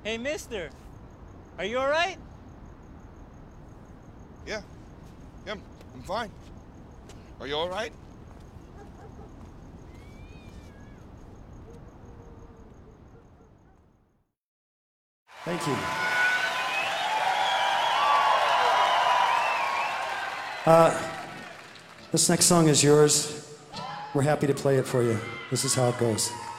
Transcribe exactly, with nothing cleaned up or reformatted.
Hey, mister. Are you all right? Yeah. Yeah, I'm fine. Are you all right? Thank you. Uh, this next song is yours. We're happy to play it for you. This is how it goes.